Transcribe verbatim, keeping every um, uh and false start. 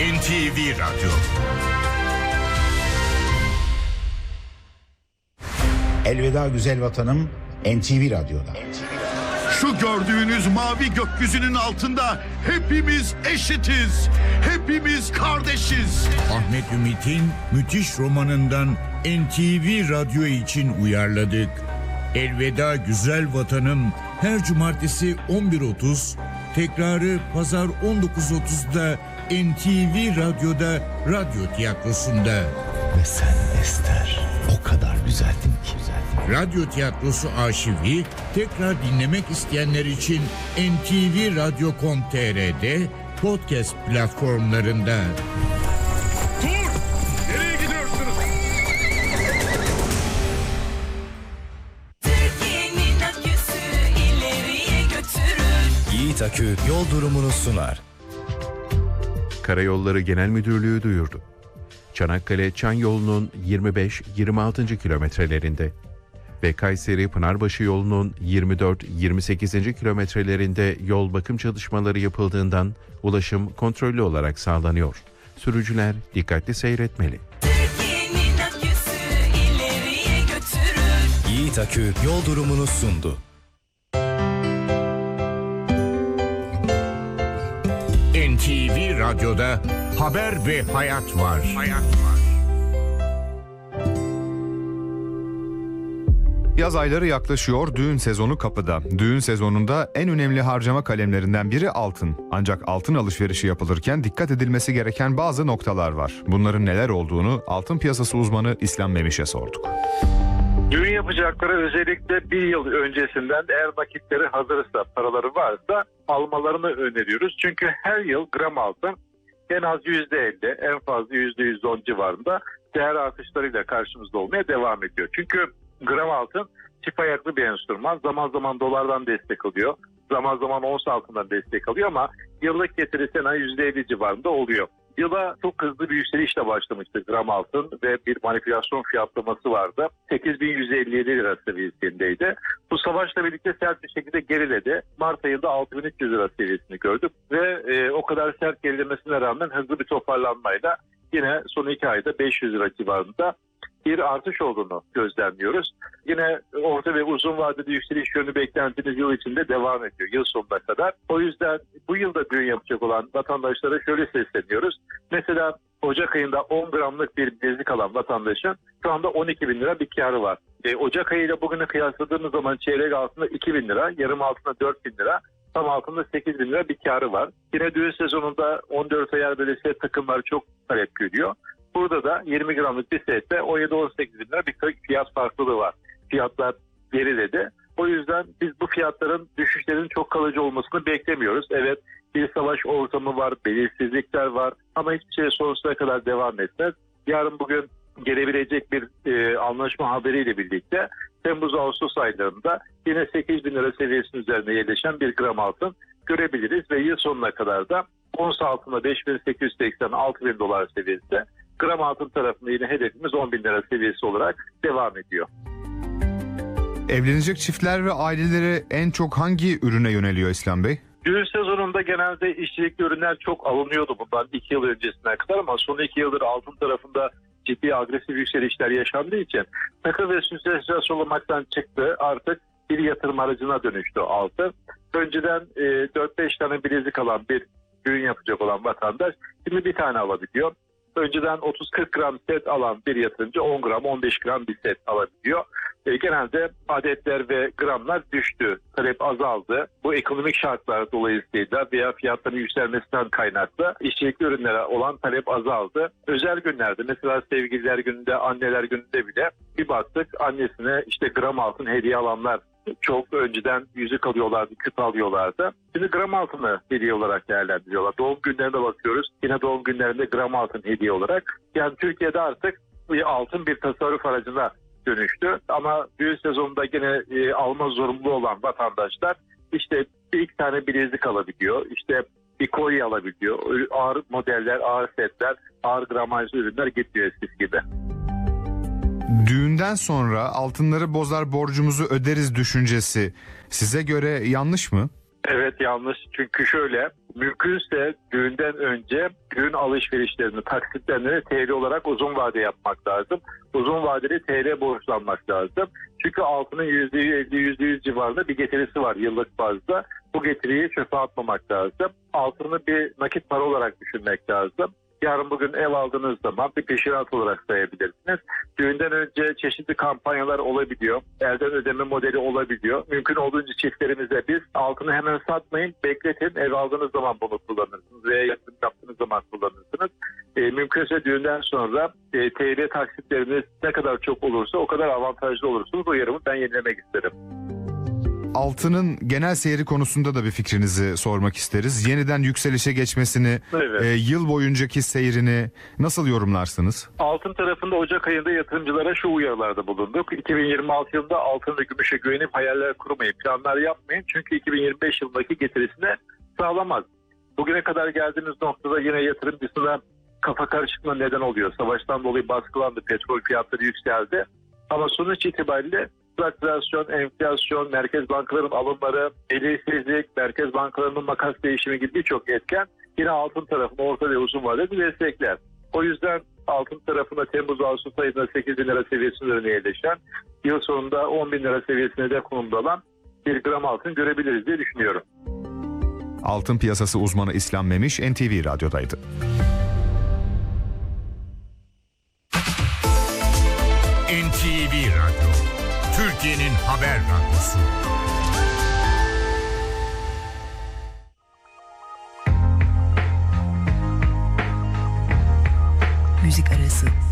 N T V Radyo. Elveda güzel vatanım, N T V Radyo'da. Şu gördüğünüz mavi gökyüzünün altında hepimiz eşitiz. Hepimiz kardeşiz. Ahmet Ümit'in müthiş romanından N T V Radyo için uyarladık. Elveda güzel vatanım her cumartesi on bir otuz, tekrarı pazar on dokuz otuzda N T V Radyo'da Radyo Tiyatrosu'nda. Ve sen Ester o kadar güzeldin ki. Radyo Tiyatrosu arşivi tekrar dinlemek isteyenler için N T V Radyo nokta com nokta t r'de podcast platformlarında. Dur! Nereye gidiyorsunuz? Türkiye'nin aküsü ileriye götürür. Yiğit Akü yol durumunu sunar. Karayolları Genel Müdürlüğü duyurdu. Çanakkale-Çan yolunun yirmi beş yirmi altı kilometrelerinde ve Kayseri-Pınarbaşı yolunun yirmi dört yirmi sekiz kilometrelerinde yol bakım çalışmaları yapıldığından ulaşım kontrollü olarak sağlanıyor. Sürücüler dikkatli seyretmeli. Türkiye'nin aküsü ileriye götürür. Yiğit Akü yol durumunu sundu. N T V Radyo'da haber ve hayat var. Hayat var. Yaz ayları yaklaşıyor, düğün sezonu kapıda. Düğün sezonunda en önemli harcama kalemlerinden biri altın. Ancak altın alışverişi yapılırken dikkat edilmesi gereken bazı noktalar var. Bunların neler olduğunu altın piyasası uzmanı İslam Memiş'e sorduk. Düğün yapacakları özellikle bir yıl öncesinden eğer nakitleri hazırsa, paraları varsa almalarını öneriyoruz. Çünkü her yıl gram altın en az yüzde elli, en fazla yüzde yüz on civarında değer artışlarıyla karşımızda olmaya devam ediyor. Çünkü gram altın çift ayaklı bir enstrüman. Zaman zaman dolardan destek alıyor. Zaman zaman ons altından destek alıyor ama yıllık getirisi en az yüzde elli civarında oluyor. Yıla çok hızlı bir yükselişle başlamıştı gram altın ve bir manipülasyon fiyatlaması vardı. sekiz bin yüz elli yedi lira seviyesindeydi. Bu savaşla birlikte sert bir şekilde geriledi. Mart ayında altı bin üç yüz lira seviyesini gördük ve e, o kadar sert gerilemesine rağmen hızlı bir toparlanmayla yine son iki ayda beş yüz lira civarında bir artış olduğunu gözlemliyoruz. Yine orta ve uzun vadede yükseliş yönü beklentimiz yıl içinde devam ediyor, yıl sonuna kadar. O yüzden bu yılda düğün yapacak olan vatandaşlara şöyle sesleniyoruz. Mesela Ocak ayında on gramlık bir bilezik alan vatandaşın şu anda on iki bin lira bir karı var. E, Ocak ayıyla bugünü kıyasladığımız zaman çeyrek altında iki bin lira, yarım altında dört bin lira, tam altında sekiz bin lira bir karı var. Yine düğün sezonunda on dört ayar böyle set takımlar çok talep görüyor. Burada da yirmi gramlık bir sette on yedi on sekiz bin lira bir fiyat farklılığı var. Fiyatlar geriledi. O yüzden biz bu fiyatların düşüşlerin çok kalıcı olmasını beklemiyoruz. Evet, bir savaş ortamı var, belirsizlikler var ama hiçbir şey sonsuza kadar devam etmez. Yarın bugün gelebilecek bir e, anlaşma haberiyle birlikte Temmuz-Ağustos aylarında yine sekiz bin lira seviyesinin üzerinde yerleşen bir gram altın görebiliriz ve yıl sonuna kadar da ons altında beş bin sekiz yüz seksen altı bin dolar seviyesinde, gram altın tarafında yine hedefimiz on bin lira seviyesi olarak devam ediyor. Evlenecek çiftler ve aileleri en çok hangi ürüne yöneliyor İslam Bey? Düğün sezonunda genelde işçilikli ürünler çok alınıyordu bundan iki yıl öncesine kadar ama son iki yıldır altın tarafında ciddi agresif yükselişler yaşandığı için takı ve süsleşmez olmaktan çıktı, artık bir yatırım aracına dönüştü altın. Önceden e, dört beş tane bilezik alan bir düğün yapacak olan vatandaş şimdi bir tane alabiliyor. Önceden otuz kırk gram set alan bir yatırımcı on gram on beş gram bir set alabiliyor. E, genelde adetler ve gramlar düştü. Talep azaldı. Bu ekonomik şartlar dolayısıyla veya fiyatların yükselmesinden kaynaklı işçilikli ürünlere olan talep azaldı. Özel günlerde mesela sevgililer gününde, anneler gününde bile bir baktık annesine işte gram altın hediye alanlar çok, önceden yüzük alıyorlardı, küp alıyorlardı. Şimdi gram altını hediye olarak değerlendiriyorlar. Doğum günlerine bakıyoruz. Yine doğum günlerinde gram altın hediye olarak. Yani Türkiye'de artık altın bir tasarruf aracına dönüştü. Ama düğün sezonunda gene e, alma zorunlu olan vatandaşlar işte bir iki tane bilezik alabiliyor. İşte bir kolye alabiliyor. Ağır modeller, ağır setler, ağır gramajlı ürünler getiriyor eskisi gibi. Düğünden sonra altınları bozar borcumuzu öderiz düşüncesi size göre yanlış mı? Evet, yanlış. Çünkü şöyle, mümkünse düğünden önce düğün alışverişlerini, taksitlerini T L olarak uzun vade yapmak lazım. Uzun vadeli T L borçlanmak lazım. Çünkü altının yüzde elli yüzde yüz civarında bir getirisi var yıllık bazda. Bu getiriyi çöpe atmamak lazım. Altını bir nakit para olarak düşünmek lazım. Yarın bugün ev aldığınız zaman bir peşinat olarak sayabilirsiniz. Düğünden önce çeşitli kampanyalar olabiliyor. Elden ödeme modeli olabiliyor. Mümkün olduğunca çiftlerimize biz altını hemen satmayın, bekletin. Ev aldığınız zaman bunu kullanırsınız veya yatırım yaptığınız zaman kullanırsınız. E, mümkünse düğünden sonra e, T L taksitleriniz ne kadar çok olursa o kadar avantajlı olursunuz. O yarımı ben yenilemek isterim. Altının genel seyri konusunda da bir fikrinizi sormak isteriz. Yeniden yükselişe geçmesini, Evet. e, yıl boyuncaki seyrini nasıl yorumlarsınız? Altın tarafında Ocak ayında yatırımcılara şu uyarılarda bulunduk. iki bin yirmi altı yılında altın ve gümüşe güvenip hayaller kurmayın, planlar yapmayın. Çünkü iki bin yirmi beş yılındaki getirisine sağlamaz. Bugüne kadar geldiğimiz noktada yine yatırımcısına kafa karışıklığına neden oluyor. Savaştan dolayı baskılandı, petrol fiyatları yükseldi. Ama sonuç itibariyle enflasyon, enflasyon, merkez bankaların alımları, belirsizlik, merkez bankalarının makas değişimi gibi birçok etken yine altın tarafını orta ve uzun vadede destekler. O yüzden altın tarafında Temmuz-Ağustos ayında sekiz bin lira seviyesinin önüne yerleşen, yıl sonunda on bin lira seviyesine de konumda olan bir gram altın görebiliriz diye düşünüyorum. Altın piyasası uzmanı İslam Memiş N T V Radyo'daydı. N T V Radyo, Türkiye'nin haber radyosu. Müzik arası.